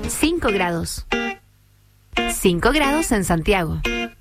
5 grados. 5 grados en Santiago.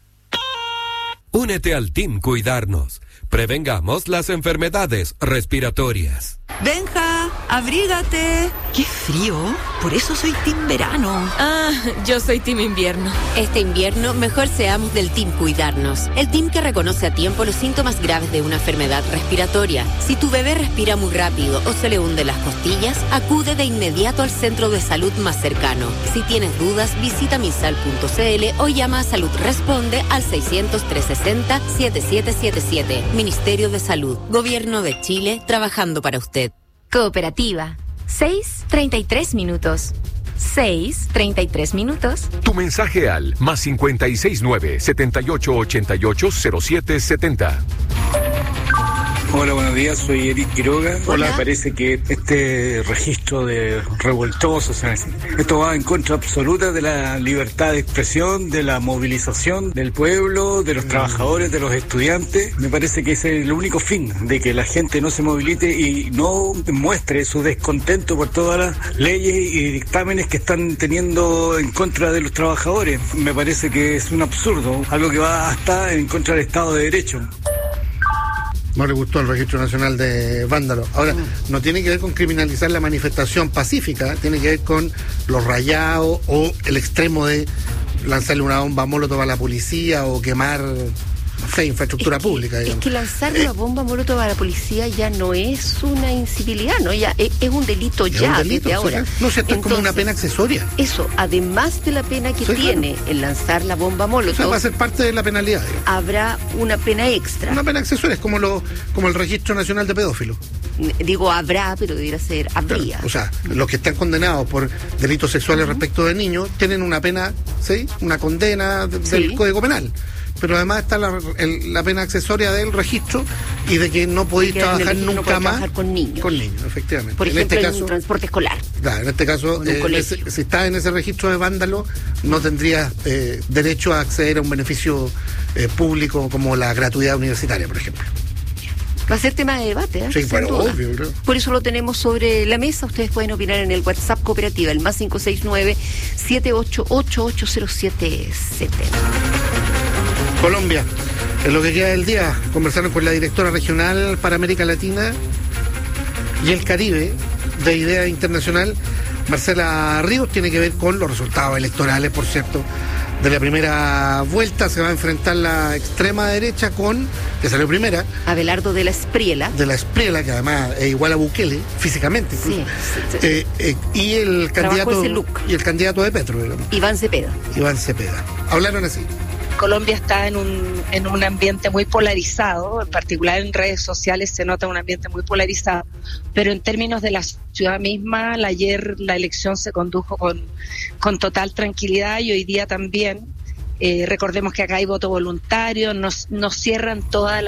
Únete al Team Cuidarnos. Prevengamos las enfermedades respiratorias. Benja, abrígate. ¡Qué frío! Por eso soy team verano. Ah, yo soy team invierno. Este invierno, mejor seamos del Team Cuidarnos. El team que reconoce a tiempo los síntomas graves de una enfermedad respiratoria. Si tu bebé respira muy rápido o se le hunden las costillas, acude de inmediato al centro de salud más cercano. Si tienes dudas, visita misal.cl o llama a Salud Responde al 600-360-7777. Ministerio de Salud. Gobierno de Chile, trabajando para usted. Cooperativa. 6:33 minutos. 6:33 minutos. Tu mensaje al +569 78880770. Hola, buenos días, soy Eric Quiroga. Hola. Me parece que este registro de revoltosos, o sea, esto va en contra absoluta de la libertad de expresión, de la movilización del pueblo, de los trabajadores, de los estudiantes. Me parece que ese es el único fin, de que la gente no se movilice y no muestre su descontento por todas las leyes y dictámenes que están teniendo en contra de los trabajadores. Me parece que es un absurdo, algo que va hasta en contra del Estado de Derecho. No le gustó el Registro Nacional de Vándalos. Ahora, no tiene que ver con criminalizar la manifestación pacífica, tiene que ver con los rayados o el extremo de lanzarle una bomba molotov a la policía o quemar, no sé, infraestructura pública. Es que lanzar una bomba molotov a la policía ya no es una incivilidad, ¿no? Ya es un delito ya, desde ahora. No, si esto es como una pena accesoria. Eso, además de la pena que tiene el lanzar la bomba molotov, O sea, va a ser parte de la penalidad. habrá una pena extra. Una pena accesoria, es como el Registro Nacional de Pedófilos. Digo, habrá, pero debería ser habría. Claro, o sea, los que están condenados por delitos sexuales respecto de niños tienen una pena, ¿sí? Una condena del Código Penal. Pero además está la pena accesoria del registro y de que no podéis trabajar nunca más trabajar con niños. Con niños, efectivamente. Por en ejemplo, este en caso, un transporte escolar. Claro, en este caso, si estás en ese registro de vándalo, no tendrías derecho a acceder a un beneficio público como la gratuidad universitaria, por ejemplo. Va a ser tema de debate, ¿eh? Sí, Sin pero duda. obvio, ¿no? Por eso lo tenemos sobre la mesa. Ustedes pueden opinar en el WhatsApp Cooperativa, el +569-78880770. Colombia, en lo que queda del día, conversaron con la directora regional para América Latina y el Caribe de Idea Internacional, Marcela Ríos. Tiene que ver con los resultados electorales, por cierto, de la primera vuelta. Se va a enfrentar la extrema derecha que salió primera, Abelardo de la Espriela, que además es igual a Bukele, físicamente. Sí. Y el candidato ese look. y el candidato de Petro, digamos, Iván Cepeda. hablaron así. Colombia está en un ambiente muy polarizado, en particular en redes sociales se nota un ambiente muy polarizado, pero en términos de la ciudad misma, ayer la elección se condujo con total tranquilidad y hoy día también. Recordemos que acá hay voto voluntario, nos cierran todas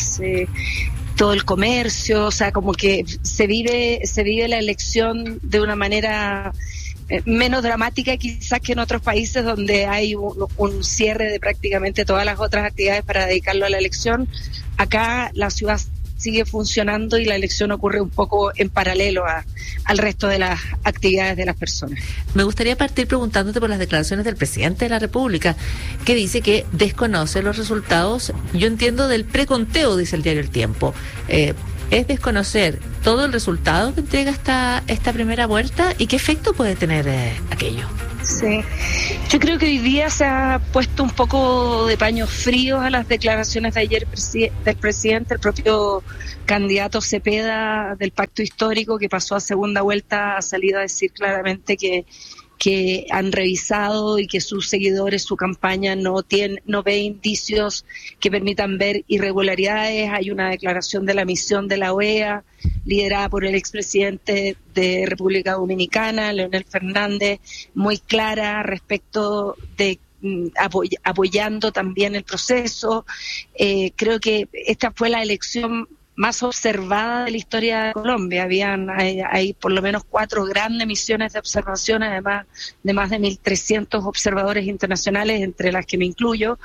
todo el comercio, o sea, como que se vive la elección de una manera menos dramática quizás que en otros países donde hay un cierre de prácticamente todas las otras actividades para dedicarlo a la elección. Acá la ciudad sigue funcionando y la elección ocurre un poco en paralelo al resto de las actividades de las personas. Me gustaría partir preguntándote por las declaraciones del presidente de la República, que dice que desconoce los resultados, yo entiendo, del preconteo, dice el diario El Tiempo. Es desconocer todo el resultado que entrega esta primera vuelta y qué efecto puede tener aquello. Sí, yo creo que hoy día se ha puesto un poco de paños fríos a las declaraciones de ayer del presidente. El propio candidato Cepeda del Pacto Histórico, que pasó a segunda vuelta, ha salido a decir claramente que han revisado y que sus seguidores, su campaña no ve indicios que permitan ver irregularidades. Hay una declaración de la misión de la OEA liderada por el expresidente de República Dominicana, Leonel Fernández, muy clara respecto de apoyando también el proceso. Creo que esta fue la elección más observada de la historia de Colombia. Hay por lo menos 4 grandes misiones de observación, además de más de 1.300 observadores internacionales, entre las que me incluyo,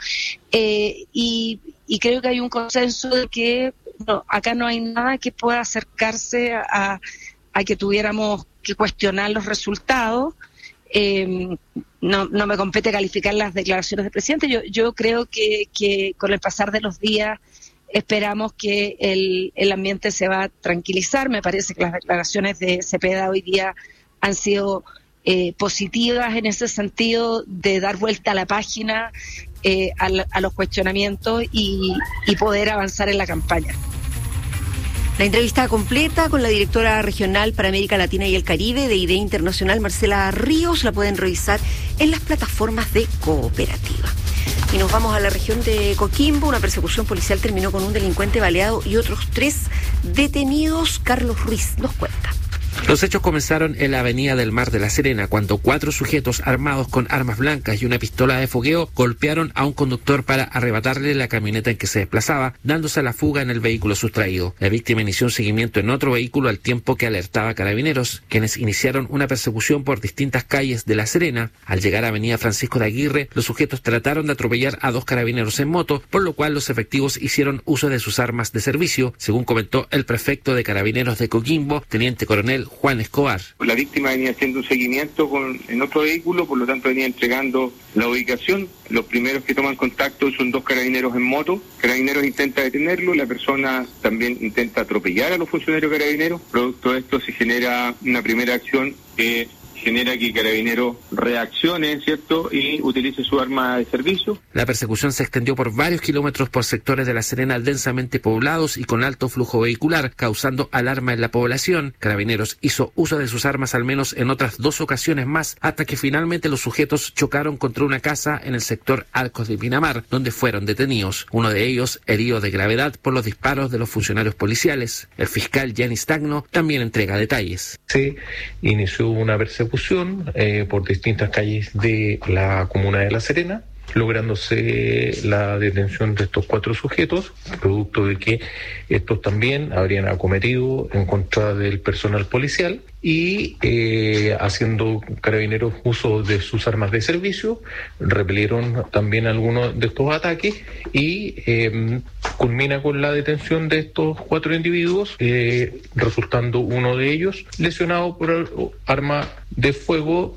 y creo que hay un consenso de que acá no hay nada que pueda acercarse a que tuviéramos que cuestionar los resultados. no me compete calificar las declaraciones del presidente. Yo creo que con el pasar de los días esperamos que el ambiente se va a tranquilizar. Me parece que las declaraciones de Cepeda hoy día han sido positivas en ese sentido de dar vuelta a la página a los cuestionamientos y poder avanzar en la campaña. La entrevista completa con la directora regional para América Latina y el Caribe de IDEA Internacional, Marcela Ríos, la pueden revisar en las plataformas de Cooperativa. Y nos vamos a la región de Coquimbo. Una persecución policial terminó con un delincuente baleado y otros 3 detenidos. Carlos Ruiz nos cuenta. Los hechos comenzaron en la avenida del Mar de La Serena, cuando 4 sujetos armados con armas blancas y una pistola de fogueo golpearon a un conductor para arrebatarle la camioneta en que se desplazaba, dándose a la fuga en el vehículo sustraído. La víctima inició un seguimiento en otro vehículo al tiempo que alertaba a carabineros, quienes iniciaron una persecución por distintas calles de La Serena. Al llegar a avenida Francisco de Aguirre, los sujetos trataron de atropellar a 2 carabineros en moto, por lo cual los efectivos hicieron uso de sus armas de servicio, según comentó el prefecto de Carabineros de Coquimbo, teniente coronel Juan Escobar. La víctima venía haciendo un seguimiento en otro vehículo, por lo tanto venía entregando la ubicación. Los primeros que toman contacto son 2 carabineros en moto. Carabineros intenta detenerlo, la persona también intenta atropellar a los funcionarios carabineros. Producto de esto se genera una primera acción que genera que Carabineros reaccione, ¿cierto?, y utilice su arma de servicio. La persecución se extendió por varios kilómetros por sectores de La Serena densamente poblados y con alto flujo vehicular, causando alarma en la población. Carabineros hizo uso de sus armas al menos en otras 2 ocasiones más, hasta que finalmente los sujetos chocaron contra una casa en el sector Arcos de Pinamar, donde fueron detenidos. Uno de ellos herido de gravedad por los disparos de los funcionarios policiales. El fiscal Yanis Tagno también entrega detalles. Se inició una persecución por distintas calles de la comuna de La Serena, lográndose la detención de estos 4 sujetos, producto de que estos también habrían acometido en contra del personal policial y haciendo Carabineros uso de sus armas de servicio, repelieron también algunos de estos ataques y culmina con la detención de estos 4 individuos, resultando uno de ellos lesionado por arma de fuego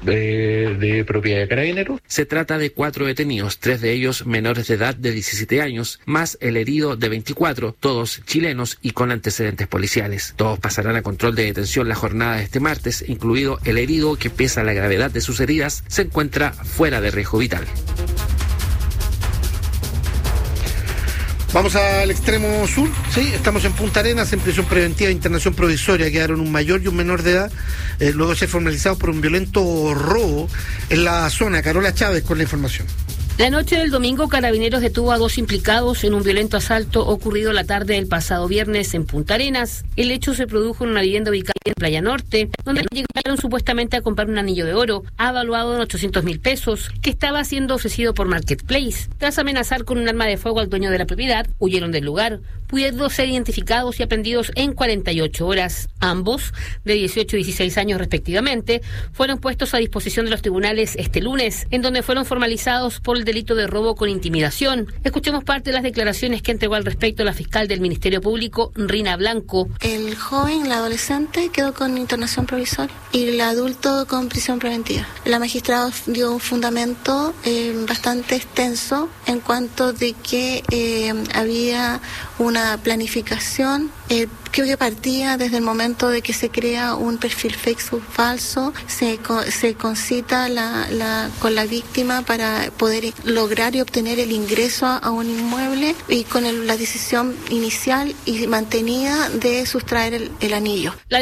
de propiedad de Carabineros. Se trata de 4 detenidos, 3 de ellos menores de edad de 17 años, más el herido de 24, todos chilenos y con antecedentes policiales. Todos pasarán a control de detención la jornada de este martes, incluido el herido que, pese a la gravedad de sus heridas, se encuentra fuera de riesgo vital. Vamos al extremo sur, sí, estamos en Punta Arenas, en prisión preventiva de internación provisoria. Quedaron un mayor y un menor de edad, luego de ser formalizados por un violento robo en la zona. Carola Chávez con la información. La noche del domingo, Carabineros detuvo a 2 implicados en un violento asalto ocurrido la tarde del pasado viernes en Punta Arenas. El hecho se produjo en una vivienda ubicada en Playa Norte, donde llegaron supuestamente a comprar un anillo de oro, avaluado en 800.000 pesos, que estaba siendo ofrecido por Marketplace. Tras amenazar con un arma de fuego al dueño de la propiedad, huyeron del lugar, pudiendo ser identificados y aprehendidos en 48 horas. Ambos, de 18 y 16 años respectivamente, fueron puestos a disposición de los tribunales este lunes, en donde fueron formalizados por el delito de robo con intimidación. Escuchemos parte de las declaraciones que entregó al respecto la fiscal del Ministerio Público, Rina Blanco. El joven, la adolescente, quedó con internación provisoria y el adulto con prisión preventiva. La magistrada dio un fundamento bastante extenso en cuanto de que había una planificación que partía desde el momento de que se crea un perfil Facebook falso, se concita con la víctima para poder lograr y obtener el ingreso a un inmueble y con la decisión inicial y mantenida de sustraer el anillo. La